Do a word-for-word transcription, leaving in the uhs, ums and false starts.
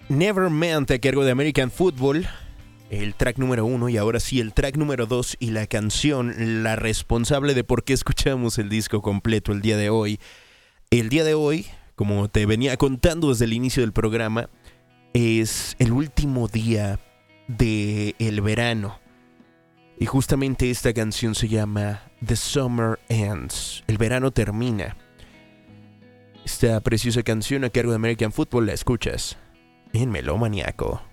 Never Meant a cargo de American Football, el track número uno, y ahora sí el track número dos y la canción, la responsable de por qué escuchamos el disco completo el día de hoy. El día de hoy, como te venía contando desde el inicio del programa, es el último día del verano. Y justamente esta canción se llama The Summer Ends. El verano termina. Esta preciosa canción a cargo de American Football la escuchas en Melómaniaco.